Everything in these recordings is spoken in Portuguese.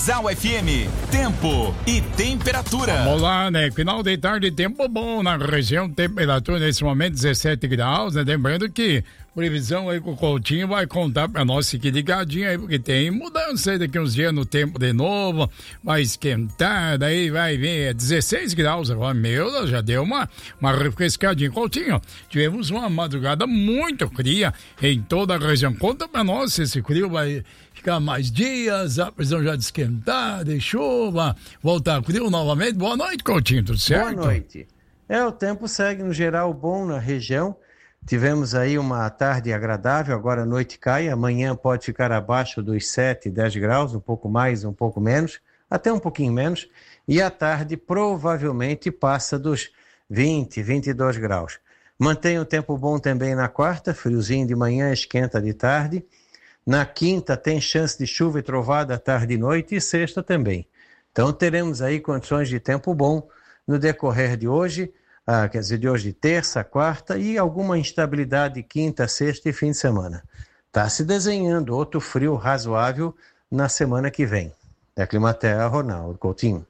Zau FM, tempo e temperatura. Vamos lá, né? Final de tarde, tempo bom na região, temperatura nesse momento 17 graus, né? Lembrando que previsão aí com o Coutinho vai contar pra nós, fique ligadinho aí, porque tem mudança aí daqui uns dias no tempo de novo, vai esquentar, daí vai vir 16 graus agora, meu, já deu uma refrescadinha. Coutinho, tivemos uma madrugada muito fria em toda a região, conta pra nós se esse frio vai ficar mais dias, a previsão já de esquentar, de chuva, voltar frio novamente. Boa noite, Coutinho, tudo certo? Boa noite. O tempo segue no geral bom na região. Tivemos aí uma tarde agradável, agora a noite cai, amanhã pode ficar abaixo dos 7, 10 graus, um pouco mais, um pouco menos, até um pouquinho menos, e à tarde provavelmente passa dos 20, 22 graus. Mantém o tempo bom também na quarta, friozinho de manhã, esquenta de tarde. Na quinta tem chance de chuva e trovada à tarde e noite, e sexta também. Então teremos aí condições de tempo bom no decorrer de hoje, quer dizer, de hoje, terça, quarta, e alguma instabilidade quinta, sexta e fim de semana. Está se desenhando outro frio razoável na semana que vem. Da Climaterra, Ronaldo Coutinho.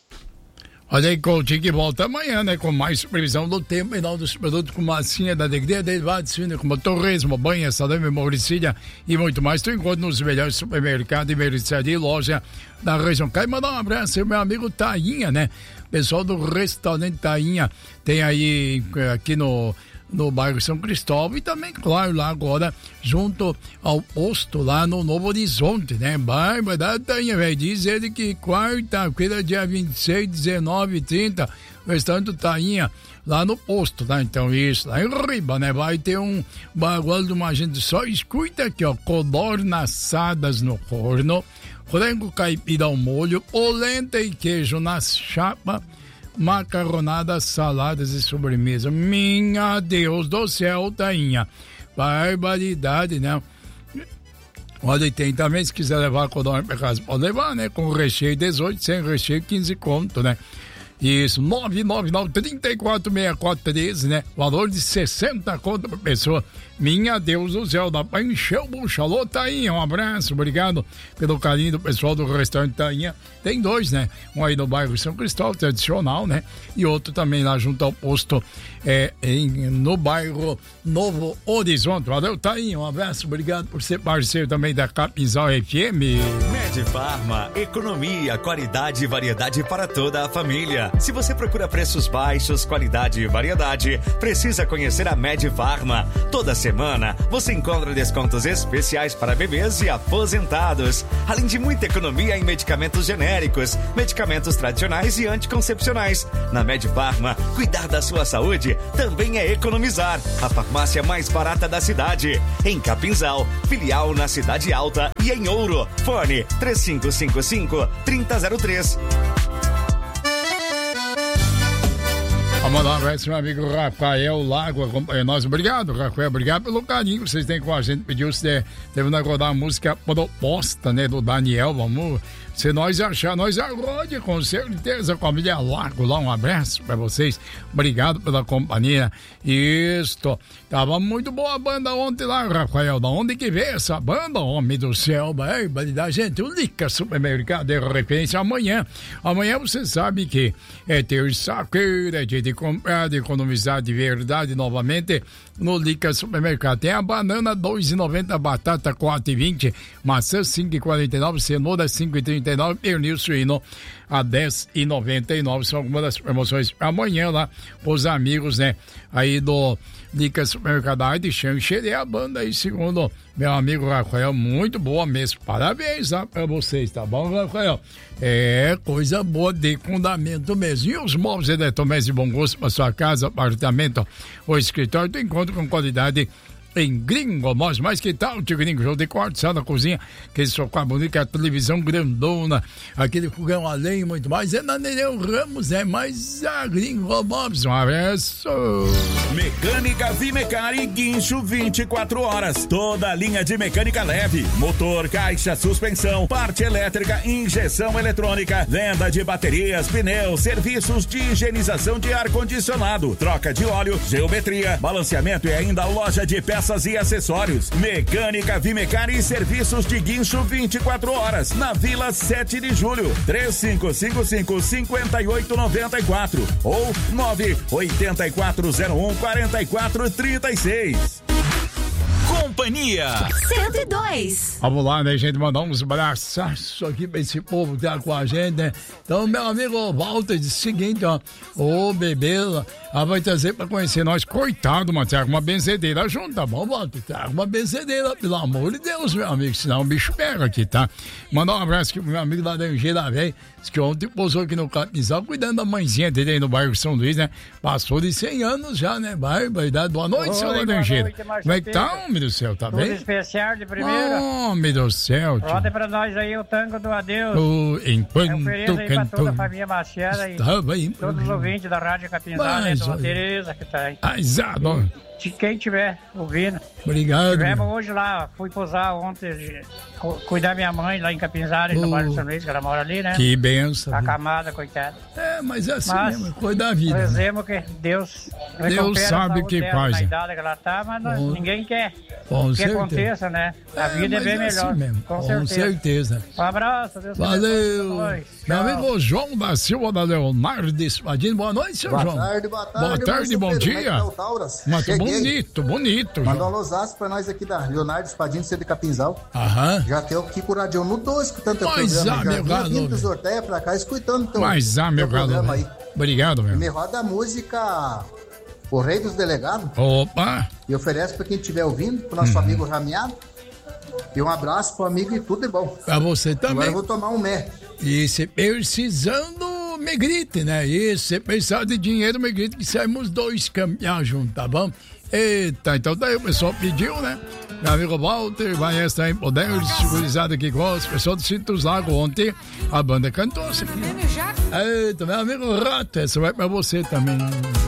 Olha aí, Coutinho, que volta amanhã, né? Com mais previsão do tempo e não dos produtos com massinha da alegria, derivados finos como torresmo, banha, salame, mauricília e muito mais. Tu encontra nos melhores supermercados e mercearia e loja da região. Quero mandar um abraço ao meu amigo Tainha, né? Pessoal do restaurante Tainha tem aí aqui no bairro São Cristóvão e também, claro, lá agora, junto ao posto lá no Novo Horizonte, né? Barbaridade, Tainha, velho. Diz ele que quarta-feira, dia 26, 19 e 30, o restaurante Tainha, lá no posto, tá? Então, isso, lá em Riba, né? Vai ter um bagulho de uma gente só. Escuta aqui, ó, codorna assadas no forno, frango caipira ao molho, polenta e queijo na chapa, macarronada, saladas e sobremesa. Minha Deus do céu, Tainha. Barbaridade, né? Olha, e tem também, se quiser levar a codorna pra casa, pode levar, né? Com recheio 18, sem recheio 15 conto, né? Isso, 999-346413, né? Valor de 60 conto por pessoa. Minha Deus do céu, dá pra encher o bucho. Alô, Tainha, um abraço, obrigado pelo carinho do pessoal do restaurante Tainha. Tem dois, né? Um aí no bairro São Cristóvão, tradicional, né? E outro também lá junto ao posto, no bairro Novo Horizonte. Valeu, Tainha, um abraço, obrigado por ser parceiro também da Capinzal FM. Medfarma, economia, qualidade e variedade para toda a família. Se você procura preços baixos, qualidade e variedade, precisa conhecer a Medfarma. Toda semana você encontra descontos especiais para bebês e aposentados, além de muita economia em medicamentos genéricos, medicamentos tradicionais e anticoncepcionais. Na Medfarma, cuidar da sua saúde também é economizar. A farmácia mais barata da cidade. Em Capinzal, filial na Cidade Alta e em Ouro. Fone 3555-3003. Vamos lá, meu amigo Rafael Lago acompanha nós. Obrigado, Rafael. Obrigado pelo carinho que vocês têm com a gente. Pediu se devendo rodar a música proposta, né, do Daniel. Vamos, se nós achar, nós arrode com certeza, com a família Lago lá. Um abraço pra vocês. Obrigado pela companhia. Isto. Tava muito boa a banda ontem lá, Rafael. Da onde que veio essa banda, homem do céu? Da gente, o Lica Supermercado é referência amanhã. Amanhã você sabe que é terça-feira, é dia de comprar, de economizar de verdade novamente no Lica Supermercado. Tem a banana R$2,90, batata R$4,20, maçã R$5,49, cenoura R$5,39, pernil suíno a R$10,99. São algumas das promoções amanhã lá, os amigos, né, aí do Lica Supermercado. Ai, deixa eu encher a banda aí, segundo meu amigo Rafael, muito boa mesmo. Parabéns lá pra vocês, tá bom, Rafael? É coisa boa de fundamento mesmo. E os móveis eletrodomésticos de bom gosto para sua casa, apartamento ou escritório, tu encontra com qualidade em Gringo Móveis. Mas que tal, tio Gringo? Jogo de quarto, sala, cozinha, aquele sofá bonito, a televisão grandona, aquele fogão a lenha e muito mais. É na Nereu Ramos, mas a Gringo Móveis. Um abraço. Mecânica Vimecar e Guincho 24 horas. Toda a linha de mecânica leve, motor, caixa, suspensão, parte elétrica, injeção eletrônica, venda de baterias, pneus, serviços de higienização de ar-condicionado, troca de óleo, geometria, balanceamento e ainda loja de peças peças e acessórios. Mecânica Vimecar e serviços de guincho 24 horas. Na Vila 7 de Julho. 3555-5894 ou 98401-4436. Companhia 102. Vamos lá, né, gente? Mandar uns abraços aqui pra esse povo que tá com a gente, né? Então, meu amigo Walter disse o seguinte, ó. Ô, bebê, vai trazer pra conhecer nós. Coitado, mano, traga uma benzedeira junto, tá bom, Walter? Traga uma benzedeira, pelo amor de Deus, meu amigo, senão o bicho pega aqui, tá? Mandar um abraço aqui pro meu amigo lá da Angeira Velho, que ontem pousou aqui no Capinzal, cuidando da mãezinha dele aí no bairro São Luís, né? Passou de 100 anos já, né? Barbaridade. Boa noite, seu Laranjeira. Como é que tá, homem do céu? Tá bem? Tudo especial de primeira. Homem do céu. Roda pra nós aí o tango do adeus. Enquanto eu ofereço aí pra toda a família Maciara e todos os ouvintes da Rádio Capinzal, né? Dona Tereza que tá aí. De quem tiver ouvindo. Obrigado. Tivemos hoje lá, fui pousar ontem, cuidar minha mãe lá em Capinzal, no bairro São Luís, que ela mora ali, né? Que benção. Acamada, coitada. Mas é assim mesmo, cuida da vida. Dizemos que Deus sabe o que faz. Na idade que ela tá, mas ninguém quer que aconteça, né? A vida é bem melhor. Assim mesmo. Com certeza. Um abraço, Deus valeu. Meu amigo João da Silva da Leonardo Espadinho, boa noite, seu João. Boa tarde, bom dia. Bonito. Mandou um alôzaço pra nós aqui da Leonardo Espadinho, C de Capinzal. Já tem aqui com o Radião no 2, escutando teu programa. Meu galo. Vindo do Sorteia pra cá, escutando teu meu programa aí. Obrigado, meu. Me roda a música O Rei dos Delegados. Opa! E oferece pra quem estiver ouvindo, pro nosso amigo Ramiado. E um abraço pro amigo e tudo de bom. Pra você também. Agora eu vou tomar um mé. E se precisando, me grite, né? E se precisar de dinheiro, me grite que saímos dois caminhar juntos, tá bom? Eita, então daí o pessoal pediu, né? Meu amigo Walter, vai estar em poder, segurizado que gosta. O pessoal do Cintos Lago ontem, a banda cantou. Eita, meu amigo Rato, essa vai pra você também.